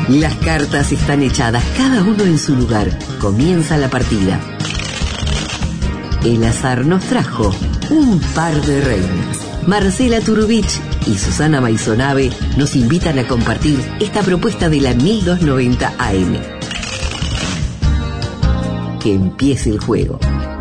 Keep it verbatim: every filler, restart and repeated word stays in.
Las cartas están echadas, cada uno en su lugar. Comienza la partida. El azar nos trajo un par de reinas. Marcela Turbich y Susana Maisonave nos invitan a compartir esta propuesta de la mil doscientos noventa A M. Que empiece el juego.